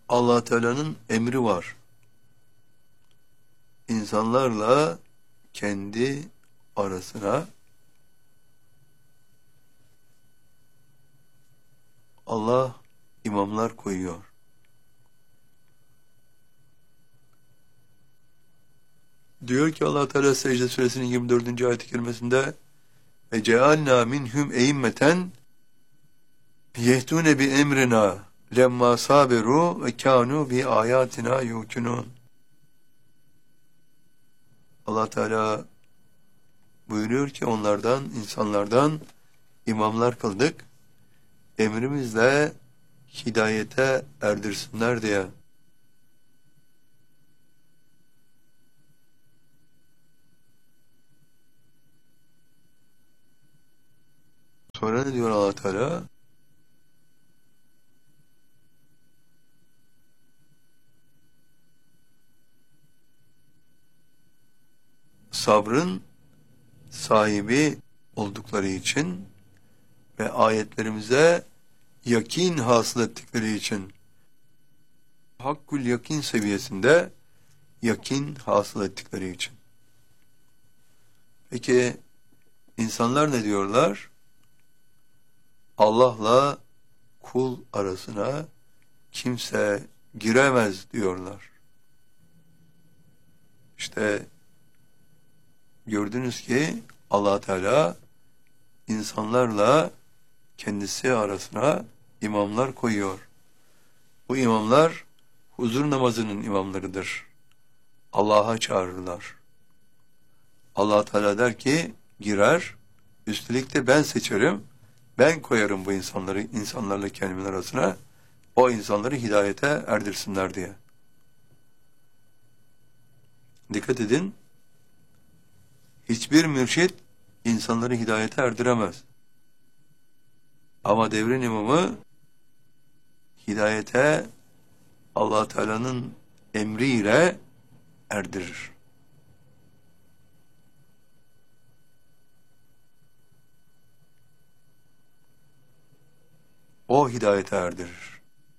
Allah Teala'nın emri var. İnsanlarla kendi arasına Allah imamlar koyuyor. Diyor ki Allah Teala Secde Suresinin 24. ayet-i kerimesinde ve cealna minhum eimmeten yehtune bi emrina lemma saberu ve kanu bi ayatina yukunun. Allah Teala buyuruyor ki onlardan, insanlardan imamlar kıldık. Emrimizle hidayete erdirsinler diye. Sonra ne diyor Allah Teala? Sabrın sahibi oldukları için ve ayetlerimize yakin hasıl ettikleri için hakkul yakin seviyesinde yakin hasıl ettikleri için. Peki insanlar ne diyorlar? Allah'la kul arasına kimse giremez diyorlar. İşte gördünüz ki Allah Teala insanlarla kendisi arasına imamlar koyuyor. Bu imamlar huzur namazının imamlarıdır. Allah'a çağırırlar. Allah Teala der ki girer, üstelik de ben seçerim, ben koyarım bu insanları insanlarla kendimin arasına, o insanları hidayete erdirsinler diye. Dikkat edin, hiçbir mürşit insanları hidayete erdiremez. Ama devrin imamı hidayete Allah Teala'nın emriyle erdirir. O hidayete erdirir.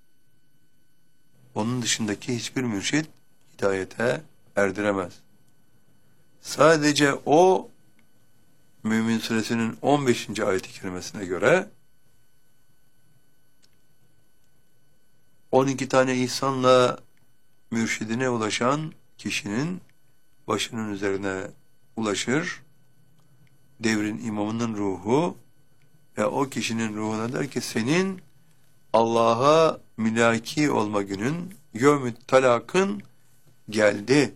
Onun dışındaki hiçbir mürşit hidayete erdiremez. Sadece o Mümin Suresinin 15. ayet-i kerimesine göre 12 tane ihsanla mürşidine ulaşan kişinin başının üzerine ulaşır. Devrin imamının ruhu ve o kişinin ruhuna der ki senin Allah'a mülaki olma günün, yevmü talakın geldi.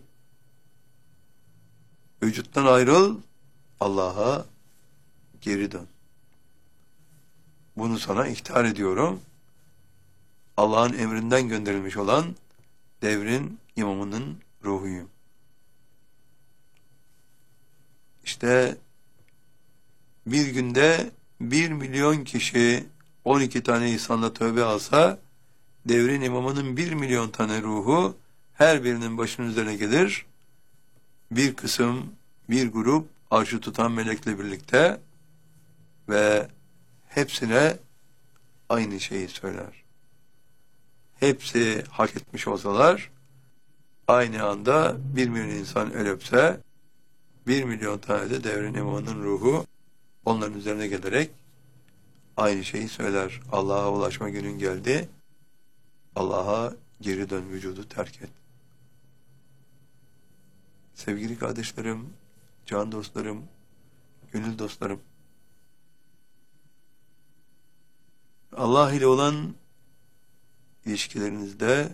Vücuttan ayrıl, Allah'a geri dön. Bunu sana ihtar ediyorum. Allah'ın emrinden gönderilmiş olan devrin imamının ruhuyum. İşte bir günde 1 milyon kişi 12 tane insanla tövbe alsa, devrin imamının 1 milyon tane ruhu her birinin başının üzerine gelir. Bir kısım, bir grup arşı tutan melekle birlikte ve hepsine aynı şeyi söyler. Hepsi hak etmiş olsalar, aynı anda 1 milyon insan el öpse, 1 milyon tane de devrin imamının ruhu onların üzerine gelerek aynı şeyi söyler. Allah'a ulaşma günün geldi. Allah'a geri dön, vücudu terk et. Sevgili kardeşlerim, can dostlarım, gönül dostlarım, Allah ile olan ilişkilerinizde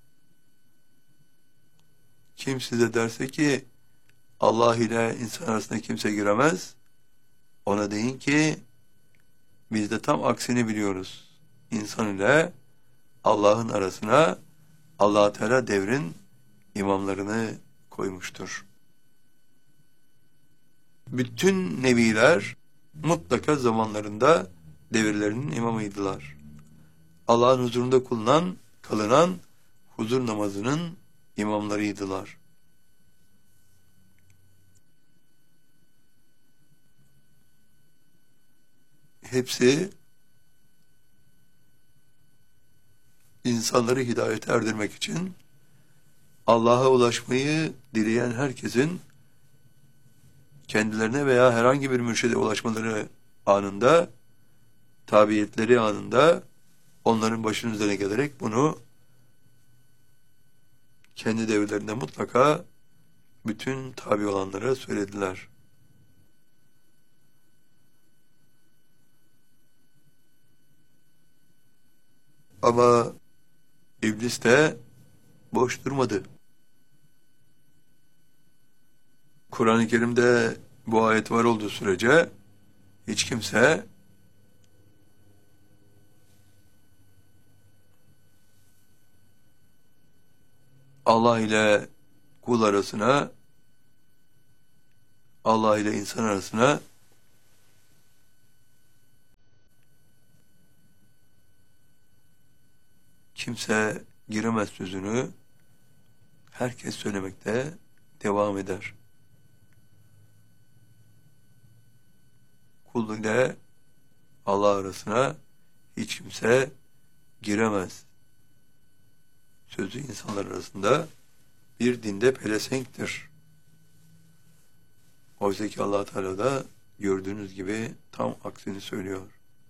kim size derse ki Allah ile insan arasında kimse giremez, ona deyin ki biz de tam aksini biliyoruz. İnsan ile Allah'ın arasına Allah Teala devrin imamlarını koymuştur. Bütün nebiler mutlaka zamanlarında devirlerinin imamıydılar. Allah'ın huzurunda kılınan huzur namazının imamlarıydılar. Hepsi insanları hidayete erdirmek için Allah'a ulaşmayı dileyen herkesin kendilerine veya herhangi bir mürşide ulaşmaları anında, tabiyetleri anında onların başının üzerine gelerek bunu kendi devirlerinde mutlaka bütün tabi olanlara söylediler. Ama iblis de boş durmadı. Kur'an-ı Kerim'de bu ayet var olduğu sürece hiç kimse Allah ile kul arasına, Allah ile insan arasına kimse giremez sözünü herkes söylemekte devam eder. Kul ile Allah arasına hiç kimse giremez. Sözü insanlar arasında bir dinde pelesenktir. Oysa ki Allah Teala da gördüğünüz gibi tam aksini söylüyor.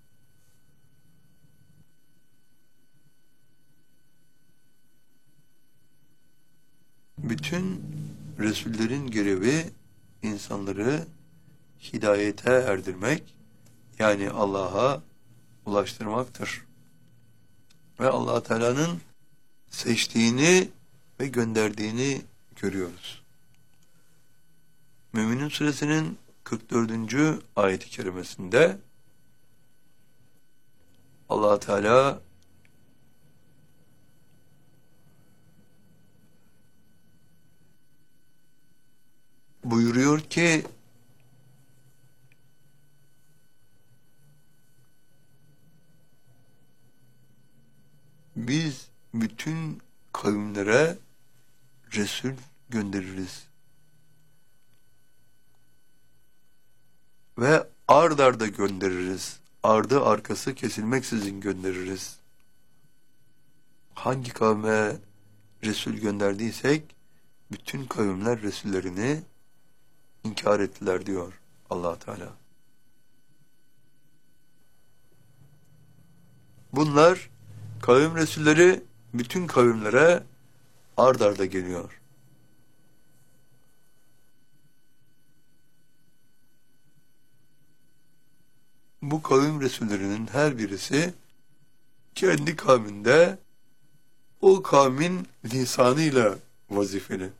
Bütün Resullerin görevi insanları hidayete erdirmek, yani Allah'a ulaştırmaktır. Ve Allah Teala'nın seçtiğini ve gönderdiğini görüyoruz. Müminun Suresinin 44. ayet-i kerimesinde Allah Teala buyuruyor ki biz bütün kavimlere Resul göndeririz. Ve ard arda göndeririz. Ardı arkası kesilmeksizin göndeririz. Hangi kavme Resul gönderdiysek bütün kavimler Resullerini inkar ettiler diyor Allah Teala. Bunlar kavim Resulleri bütün kavimlere ard arda geliyor. Bu kavim Resullerinin her birisi kendi kavminde o kavmin lisanıyla vazifeli.